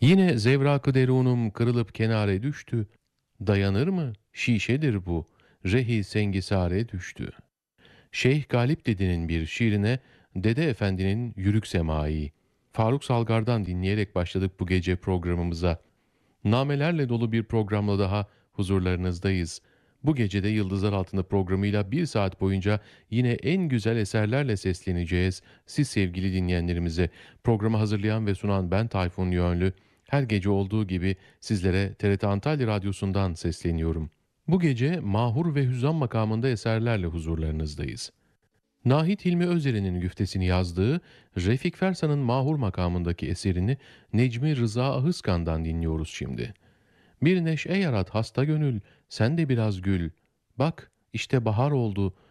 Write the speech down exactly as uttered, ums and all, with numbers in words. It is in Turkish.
Yine zevrak-ı derunum kırılıp kenare düştü. Dayanır mı? Şişedir bu. Rehi sengisare düştü. Şeyh Galip Dede'nin bir şiirine Dede Efendi'nin Yürük Semai. Faruk Salgar'dan dinleyerek başladık bu gece programımıza. Namelerle dolu bir programla daha huzurlarınızdayız. Bu gecede Yıldızlar Altında programıyla bir saat boyunca yine en güzel eserlerle sesleneceğiz. Siz sevgili dinleyenlerimize programı hazırlayan ve sunan ben Tayfun Yönlü. Her gece olduğu gibi sizlere T R T Antalya Radyosu'ndan sesleniyorum. Bu gece Mahur ve Hüzzam makamında eserlerle huzurlarınızdayız. Nahit Hilmi Özer'in güftesini yazdığı Refik Fersan'ın Mahur makamındaki eserini Necmi Rıza Ahıskan'dan dinliyoruz şimdi. Bir neşe yarat hasta gönül, sen de biraz gül. Bak işte bahar oldu,